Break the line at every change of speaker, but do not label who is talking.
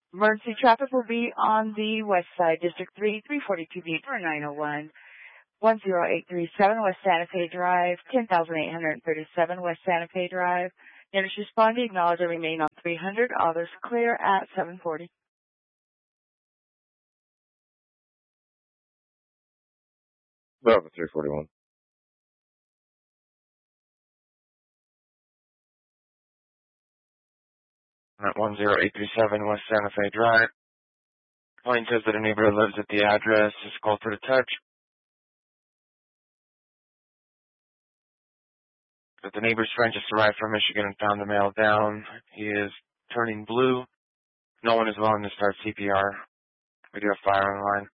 Emergency traffic will be on the west side, District 3, 342B for 901. 10837 West Santa Fe Drive, 10,837 West Santa Fe Drive. Nearest responding, acknowledge and remain on 300. Others clear at 740.
Bravo 341. At 10837 West Santa Fe Drive. Plane says that a neighbor lives at the address. Just called for the touch. That the neighbor's friend just arrived from Michigan and found the male down. He is turning blue. No one is willing to start CPR. We do have fire on the line.